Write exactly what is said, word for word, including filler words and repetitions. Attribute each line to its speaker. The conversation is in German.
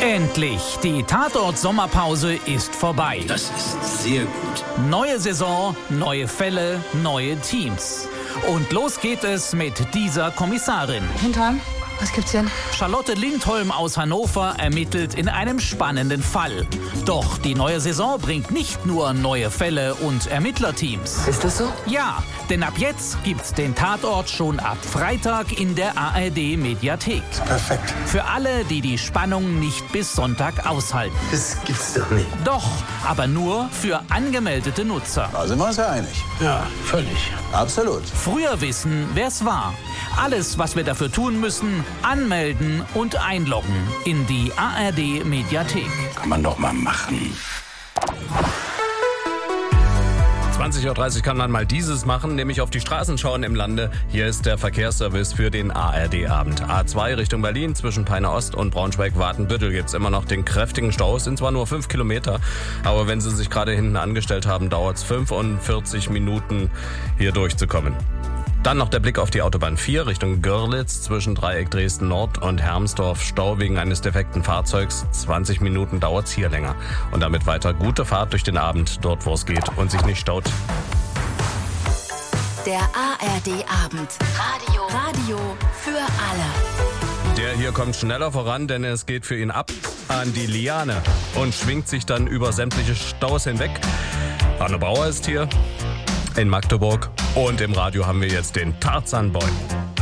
Speaker 1: Endlich, die Tatort-Sommerpause ist vorbei.
Speaker 2: Das ist sehr gut.
Speaker 1: Neue Saison, neue Fälle, neue Teams. Und los geht es mit dieser Kommissarin.
Speaker 3: Hintern, was gibt's denn?
Speaker 1: Charlotte Lindholm aus Hannover ermittelt in einem spannenden Fall. Doch die neue Saison bringt nicht nur neue Fälle und Ermittlerteams.
Speaker 4: Ist das so?
Speaker 1: Ja, denn ab jetzt gibt's den Tatort schon ab Freitag in der A R D-Mediathek.
Speaker 2: Perfekt.
Speaker 1: Für alle, die die Spannung nicht bis Sonntag aushalten.
Speaker 2: Das gibt's doch nicht.
Speaker 1: Doch, aber nur für angemeldete Nutzer.
Speaker 5: Da sind wir uns ja einig.
Speaker 2: Ja, völlig.
Speaker 5: Absolut.
Speaker 1: Früher wissen, wer's war. Alles, was wir dafür tun müssen, anmelden und einloggen in die A R D-Mediathek.
Speaker 2: Kann man doch mal machen.
Speaker 6: zwanzig Uhr dreißig kann man mal dieses machen, nämlich auf die Straßen schauen im Lande. Hier ist der Verkehrsservice für den A R D-Abend. A zwei Richtung Berlin, zwischen Peine Ost und Braunschweig-Watenbüttel gibt es immer noch den kräftigen Stau. Es sind zwar nur fünf Kilometer, aber wenn Sie sich gerade hinten angestellt haben, dauert es fünfundvierzig Minuten, hier durchzukommen. Dann noch der Blick auf die Autobahn vier Richtung Görlitz zwischen Dreieck Dresden Nord und Hermsdorf. Stau wegen eines defekten Fahrzeugs. zwanzig Minuten dauert's hier länger. Und damit weiter gute Fahrt durch den Abend, dort wo es geht und sich nicht staut.
Speaker 7: Der A R D-Abend. Radio. Radio für alle.
Speaker 6: Der hier kommt schneller voran, denn es geht für ihn ab an die Liane und schwingt sich dann über sämtliche Staus hinweg. Arne Bauer ist hier in Magdeburg und im Radio haben wir jetzt den Tarzan Boy.